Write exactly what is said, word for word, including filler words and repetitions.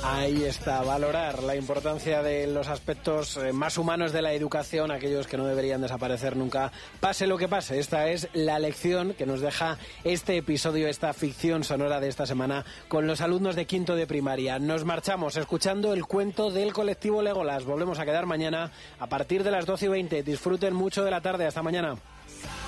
Ahí está, valorar la importancia de los aspectos más humanos de la educación, aquellos que no deberían desaparecer nunca, pase lo que pase. Esta es la lección que nos deja este episodio, esta ficción sonora de esta semana con los alumnos de quinto de primaria. Nos marchamos escuchando el cuento del colectivo Legolas. Volvemos a quedar mañana a partir de las doce y veinte. Disfruten mucho de la tarde. Hasta mañana.